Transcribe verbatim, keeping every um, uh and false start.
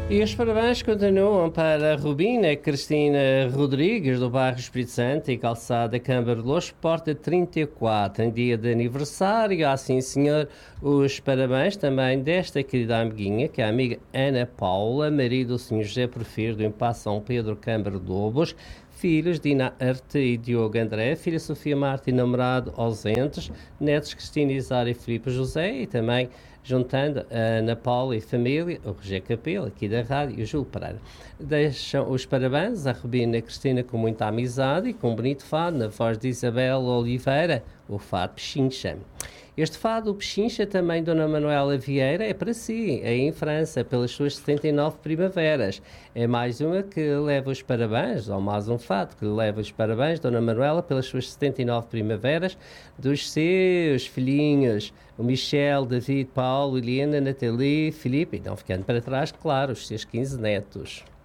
E os parabéns continuam para a Rubina Cristina Rodrigues, do bairro Espírito Santo e Calçada Câmara de Lourdes, porta trinta e quatro, em dia de aniversário. Assim, senhor, os parabéns também desta querida amiguinha, que é a amiga Ana Paula, marido do senhor José Porfiro, do Impasse São Pedro, Câmara de Lobos, filhos Dina Arte e Diogo André, filha Sofia Marta e namorado ausentes, netos Cristina Isara e Filipe José, e também juntando a Ana Paula e família, o Roger Capelo, aqui da rádio, e o Júlio Pereira. Deixam os parabéns à Rubina e Cristina com muita amizade e com um bonito fado na voz de Isabel Oliveira, o fado Pechincha. Este fado, o Pechincha, também Dona Manuela Vieira, é para si, aí em França, pelas suas setenta e nove primaveras. É mais uma que leva os parabéns, ou mais um fado que leva os parabéns, Dona Manuela, pelas suas setenta e nove primaveras, dos seus filhinhos, o Michel, David, Paulo, Helena, Nathalie, Filipe, e não ficando para trás, claro, os seus quinze netos.